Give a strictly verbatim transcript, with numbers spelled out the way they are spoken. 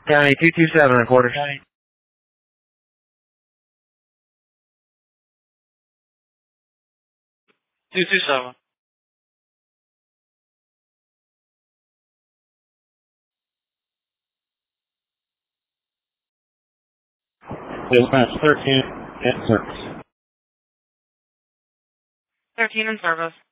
County two two seven, reporter. County. two two seven. Dispatch thirteen in service. thirteen in service.